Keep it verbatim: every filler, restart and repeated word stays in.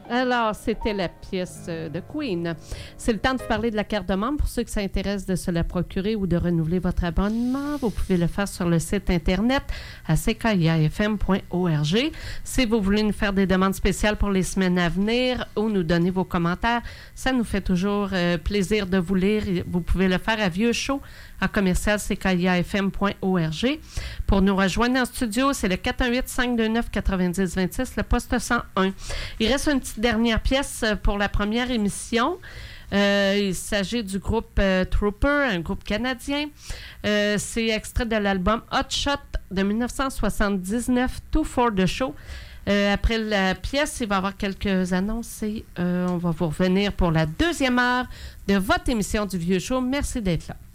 Alors, c'était la pièce de Queen. C'est le temps de vous parler de la carte de membre. Pour ceux qui s'intéressent de se la procurer ou de renouveler votre abonnement, vous pouvez le faire sur le site Internet à c k i a f m point org. Si vous voulez nous faire des demandes spéciales pour les semaines à venir ou nous donner vos commentaires, ça nous fait toujours euh, plaisir de vous lire. Vous pouvez le faire à Vieux Show à commercial c k i a f m point org. Pour nous rejoindre en studio, c'est le quatre un huit, cinq deux neuf, neuf zéro deux six, le poste cent un. Il reste une petite dernière pièce pour la première émission. Euh, il s'agit du groupe euh, Trooper, un groupe canadien. Euh, c'est extrait de l'album Hot Shot de dix-neuf cent soixante-dix-neuf, Two for the Show. Euh, après la pièce, il va y avoir quelques annonces et euh, on va vous revenir pour la deuxième heure de votre émission du Vieux Show. Merci d'être là.